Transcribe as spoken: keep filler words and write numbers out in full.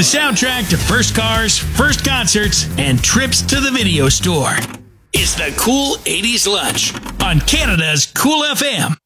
soundtrack to first cars, first concerts, and trips to the video store. It's the Cool eighties Lunch on Canada's Cool F M.